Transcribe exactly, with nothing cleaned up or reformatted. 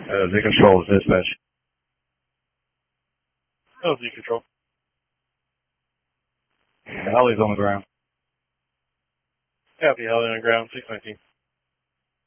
Uh, Z control is dispatch. Oh, Z control. Holly's on the ground. Copy, Holly on the ground, six nineteen.